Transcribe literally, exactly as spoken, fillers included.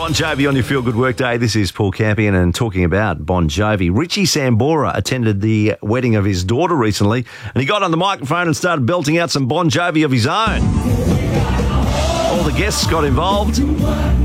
Bon Jovi on your Feel Good Workday. This is Paul Campion and talking about Bon Jovi. Richie Sambora attended the wedding of his daughter recently and he got on the microphone and started belting out some Bon Jovi of his own. All the guests got involved.